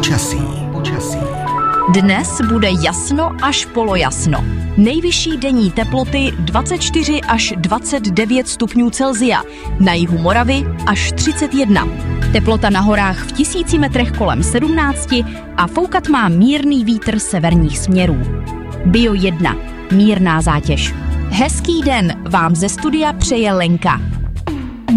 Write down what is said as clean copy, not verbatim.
Dnes bude jasno až polojasno. Nejvyšší denní teploty 24 až 29 stupňů Celsia, na jihu Moravy až 31. Teplota na horách v 1000 metrech kolem 17 a foukat má mírný vítr severních směrů. Bio 1. Mírná zátěž. Hezký den vám ze studia přeje Lenka.